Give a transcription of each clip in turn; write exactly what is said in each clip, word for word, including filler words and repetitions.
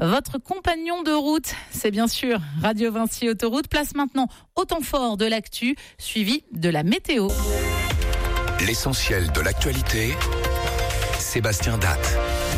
Votre compagnon de route, c'est bien sûr Radio Vinci Autoroute. Place maintenant au temps fort de l'actu, suivi de la météo. L'essentiel de l'actualité, Sébastien Datte.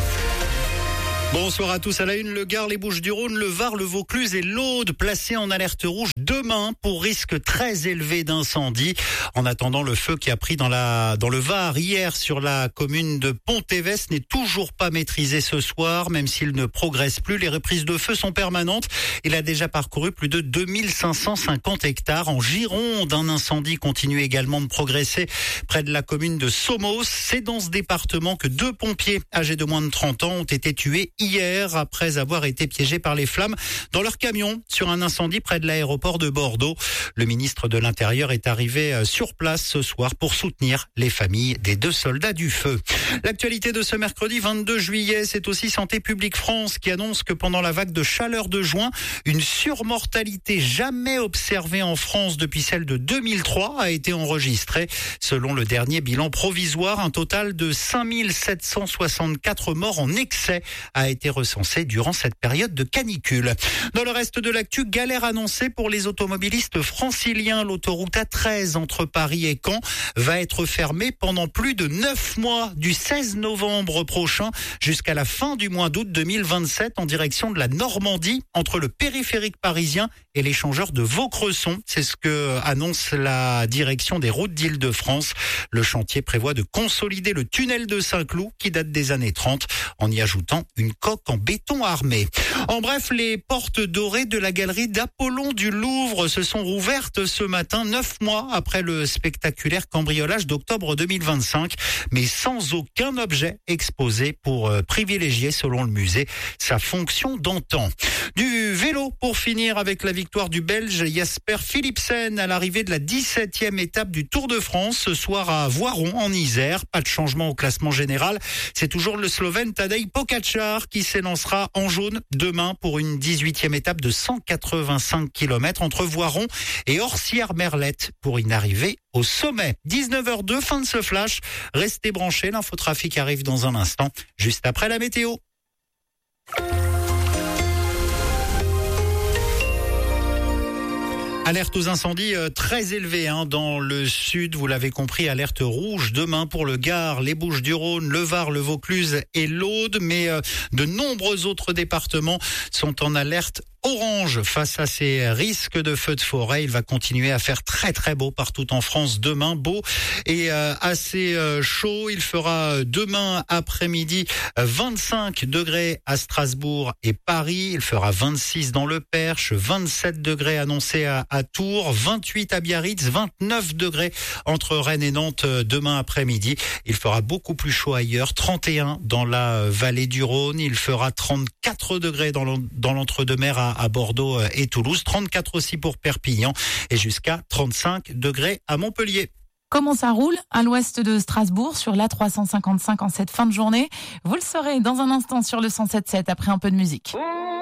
Bonsoir à tous. À la une, le Gard, les Bouches-du-Rhône, le Var, le Vaucluse et l'Aude placés en alerte rouge demain pour risque très élevé d'incendie. En attendant, le feu qui a pris dans la dans le Var hier sur la commune de Pont-Évès n'est toujours pas maîtrisé ce soir, même s'il ne progresse plus. Les reprises de feu sont permanentes. Il a déjà parcouru plus de deux mille cinq cent cinquante hectares. En Gironde, un incendie continue également de progresser près de la commune de Somos. C'est dans ce département que deux pompiers âgés de moins de trente ans ont été tués hier après avoir été piégés par les flammes dans leur camion sur un incendie près de l'aéroport de Bordeaux. Le ministre de l'Intérieur est arrivé sur place ce soir pour soutenir les familles des deux soldats du feu. L'actualité de ce mercredi vingt-deux juillet, c'est aussi Santé publique France qui annonce que pendant la vague de chaleur de juin, une surmortalité jamais observée en France depuis celle de deux mille trois a été enregistrée. Selon le dernier bilan provisoire, un total de cinq mille sept cent soixante-quatre morts en excès a été recensé durant cette période de canicule. Dans le reste de l'actu, galère annoncée pour les automobilistes franciliens. L'autoroute A treize entre Paris et Caen va être fermée pendant plus de neuf mois, du seize novembre prochain jusqu'à la fin du mois d'août deux mille vingt-sept en direction de la Normandie, entre le périphérique parisien et l'échangeur de Vaucresson. C'est ce que annonce la direction des routes d'Île-de-France. Le chantier prévoit de consolider le tunnel de Saint-Cloud qui date des années trente en y ajoutant une coque en béton armé. En bref, les portes dorées de la galerie d'Apollon du Louvre se sont rouvertes ce matin, neuf mois après le spectaculaire cambriolage d'octobre deux mille vingt-cinq, mais sans aucun objet exposé pour privilégier, selon le musée, sa fonction d'antan. Du vélo pour finir avec la victoire du Belge Jasper Philipsen à l'arrivée de la dix-septième étape du Tour de France ce soir à Voiron en Isère. Pas de changement au classement général. C'est toujours le Slovène Tadej Pogačar qui s'élancera en jaune demain pour une dix-huitième étape de cent quatre-vingt-cinq kilomètres entre Voiron et Orsières-Merlette pour une arrivée au sommet. dix-neuf heures deux, fin de ce flash. Restez branchés, l'infotrafic arrive dans un instant, juste après la météo. Alerte aux incendies euh, très élevée hein, dans le sud, vous l'avez compris, alerte rouge demain pour le Gard, les Bouches-du-Rhône, le Var, le Vaucluse et l'Aude, mais euh, de nombreux autres départements sont en alerte orange face à ces risques de feux de forêt. Il va continuer à faire très très beau partout en France demain, beau et euh, assez euh, chaud. Il fera demain après-midi vingt-cinq degrés à Strasbourg et Paris. Il fera vingt-six dans le Perche, vingt-sept degrés annoncés à, à Tours, vingt-huit à Biarritz, vingt-neuf degrés entre Rennes et Nantes demain après-midi. Il fera beaucoup plus chaud ailleurs, trente et un dans la vallée du Rhône. Il fera trente-quatre degrés dans l'entre-deux-mer à à Bordeaux et Toulouse, trente-quatre aussi pour Perpignan et jusqu'à trente-cinq degrés à Montpellier. Comment ça roule à l'ouest de Strasbourg sur l'A trois cent cinquante-cinq en cette fin de journée? Vous le saurez dans un instant sur le cent sept virgule sept après un peu de musique.